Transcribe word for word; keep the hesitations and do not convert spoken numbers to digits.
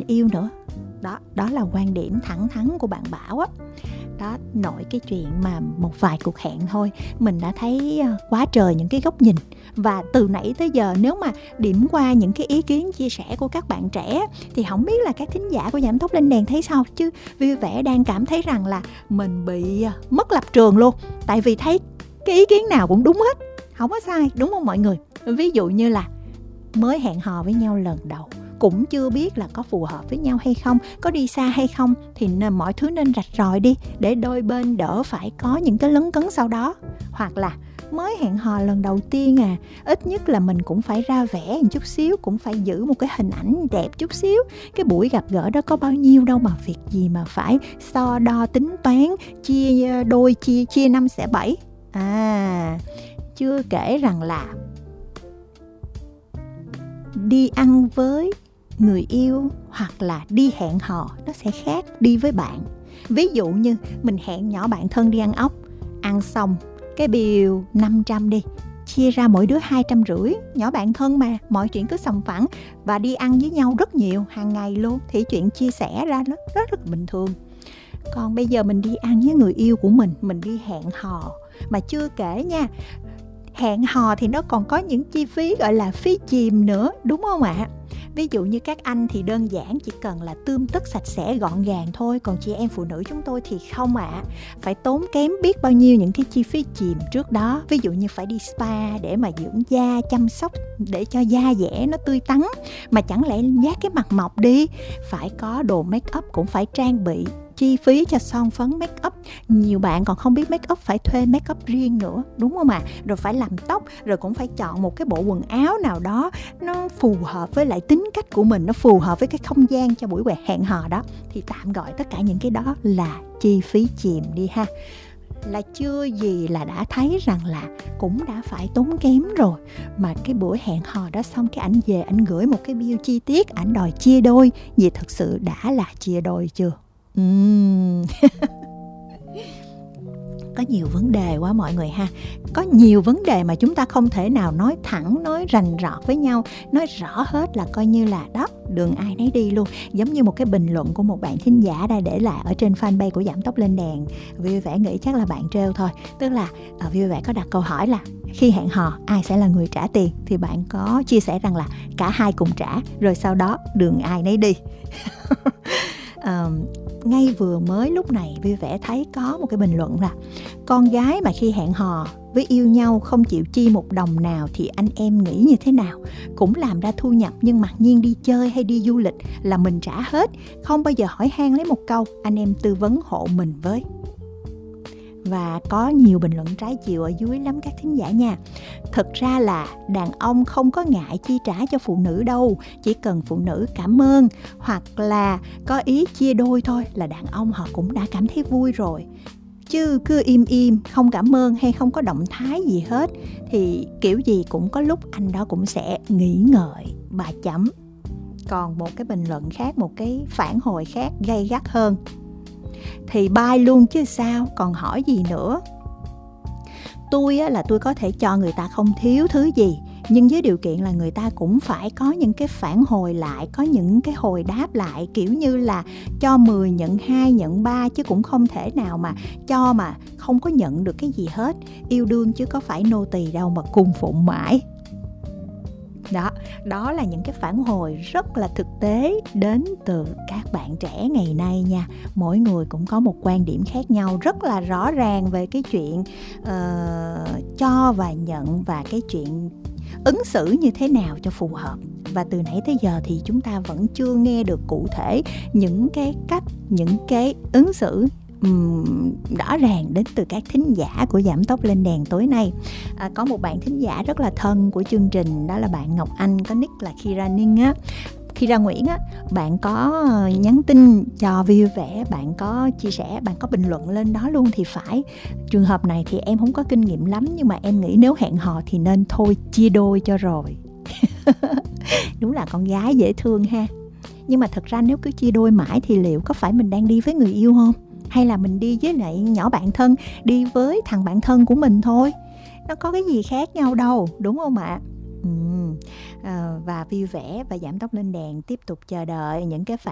yêu nữa. Đó, đó là quan điểm thẳng thắn của bạn Bảo á. Đó, nội cái chuyện mà một vài cuộc hẹn thôi, mình đã thấy quá trời những cái góc nhìn. Và từ nãy tới giờ nếu mà điểm qua những cái ý kiến chia sẻ của các bạn trẻ thì không biết là các thính giả của Giảm Tốc Lên Đèn thấy sao, chứ Vui Vẻ đang cảm thấy rằng là mình bị mất lập trường luôn. Tại vì thấy cái ý kiến nào cũng đúng hết, không có sai, đúng không mọi người? Ví dụ như là mới hẹn hò với nhau lần đầu, cũng chưa biết là có phù hợp với nhau hay không, có đi xa hay không, thì nên, mọi thứ nên rạch ròi đi, để đôi bên đỡ phải có những cái lấn cấn sau đó. Hoặc là mới hẹn hò lần đầu tiên à, ít nhất là mình cũng phải ra vẻ một chút xíu, cũng phải giữ một cái hình ảnh đẹp chút xíu. Cái buổi gặp gỡ đó có bao nhiêu đâu mà việc gì mà phải so đo tính toán, chia đôi, chia chia năm xẻ bảy. À, chưa kể rằng là đi ăn với người yêu hoặc là đi hẹn hò nó sẽ khác đi với bạn. Ví dụ như mình hẹn nhỏ bạn thân đi ăn ốc, ăn xong cái bill năm trăm đi, chia ra mỗi đứa hai trăm rưỡi, nhỏ bạn thân mà, mọi chuyện cứ sòng phẳng và đi ăn với nhau rất nhiều, hàng ngày luôn, thì chuyện chia sẻ ra nó rất rất bình thường. Còn bây giờ mình đi ăn với người yêu của mình, mình đi hẹn hò, mà chưa kể nha, hẹn hò thì nó còn có những chi phí gọi là phí chìm nữa, đúng không ạ? Ví dụ như các anh thì đơn giản chỉ cần là tươm tất sạch sẽ gọn gàng thôi, còn chị em phụ nữ chúng tôi thì không ạ. À. Phải tốn kém biết bao nhiêu những cái chi phí chìm trước đó. Ví dụ như phải đi spa để mà dưỡng da, chăm sóc để cho da dẻ nó tươi tắn. Mà chẳng lẽ dát cái mặt mọc đi, phải có đồ make up cũng phải trang bị, chi phí cho son phấn make up. Nhiều bạn còn không biết make up, phải thuê make up riêng nữa, đúng không ạ? À? Rồi phải làm tóc, rồi cũng phải chọn một cái bộ quần áo nào đó nó phù hợp với lại tính cách của mình, nó phù hợp với cái không gian cho buổi hẹn hò đó. Thì tạm gọi tất cả những cái đó là chi phí chìm đi ha. Là chưa gì là đã thấy rằng là cũng đã phải tốn kém rồi. Mà cái buổi hẹn hò đó xong, cái ảnh về ảnh gửi một cái bill chi tiết, ảnh đòi chia đôi. Vậy thật sự đã là chia đôi chưa? Uhm. Có nhiều vấn đề quá mọi người ha. Có nhiều vấn đề mà chúng ta không thể nào nói thẳng, nói rành rọt với nhau, nói rõ hết là coi như là đó, đường ai nấy đi luôn. Giống như một cái bình luận của một bạn thính giả đã để lại ở trên fanpage của Giảm Tốc Lên Đèn. Vui Vẻ nghĩ chắc là bạn trêu thôi. Tức là ở Vui Vẻ có đặt câu hỏi là khi hẹn hò ai sẽ là người trả tiền, thì bạn có chia sẻ rằng là cả hai cùng trả, rồi sau đó đường ai nấy đi. Uh, ngay vừa mới lúc này Vui Vẻ thấy có một cái bình luận là con gái mà khi hẹn hò với yêu nhau không chịu chi một đồng nào thì anh em nghĩ như thế nào? Cũng làm ra thu nhập nhưng mặc nhiên đi chơi hay đi du lịch là mình trả hết, không bao giờ hỏi han lấy một câu, anh em tư vấn hộ mình với. Và có nhiều bình luận trái chiều ở dưới lắm các thính giả nha. Thực ra là đàn ông không có ngại chi trả cho phụ nữ đâu. Chỉ cần phụ nữ cảm ơn hoặc là có ý chia đôi thôi là đàn ông họ cũng đã cảm thấy vui rồi. Chứ cứ im im, không cảm ơn hay không có động thái gì hết thì kiểu gì cũng có lúc anh đó cũng sẽ nghĩ ngợi, bà chấm. Còn một cái bình luận khác, một cái phản hồi khác gay gắt hơn thì bye luôn chứ sao, còn hỏi gì nữa. Tôi á, là tôi có thể cho người ta không thiếu thứ gì, nhưng với điều kiện là người ta cũng phải có những cái phản hồi lại, có những cái hồi đáp lại, kiểu như là cho mười nhận hai nhận ba, chứ cũng không thể nào mà cho mà không có nhận được cái gì hết. Yêu đương chứ có phải nô tỳ đâu mà cung phụng mãi. Đó, đó là những cái phản hồi rất là thực tế đến từ các bạn trẻ ngày nay nha. Mỗi người cũng có một quan điểm khác nhau, rất là rõ ràng về cái chuyện uh, cho và nhận, và cái chuyện ứng xử như thế nào cho phù hợp. Và từ nãy tới giờ thì chúng ta vẫn chưa nghe được cụ thể những cái cách, những cái ứng xử Um, rõ ràng đến từ các thính giả của Giảm Tốc Lên Đèn tối nay. À, có một bạn thính giả rất là thân của chương trình, đó là bạn Ngọc Anh, có nick là Kira Ninh á. Kira Nguyễn á, bạn có nhắn tin cho Vui Vẻ, bạn có chia sẻ, bạn có bình luận lên đó luôn thì phải. Trường hợp này thì em không có kinh nghiệm lắm, nhưng mà em nghĩ nếu hẹn hò thì nên thôi chia đôi cho rồi. Đúng là con gái dễ thương ha. Nhưng mà thật ra nếu cứ chia đôi mãi thì liệu có phải mình đang đi với người yêu không? Hay là mình đi với lại nhỏ bạn thân, đi với thằng bạn thân của mình thôi. Nó có cái gì khác nhau đâu, đúng không ạ? Ừ. À, và Vui Vẻ và Giảm Tốc Lên Đèn tiếp tục chờ đợi những cái phản